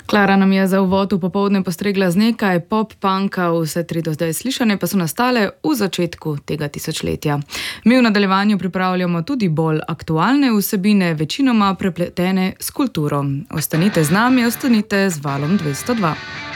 Klara nam je za uvod v popoldne postregla z nekaj pop-punka, vse tri do zdaj slišane pa so nastale v začetku tega tisočletja. Mi v nadaljevanju pripravljamo tudi bolj aktualne vsebine, večinoma prepletene s kulturo. Ostanite z nami, ostanite z Valom 202.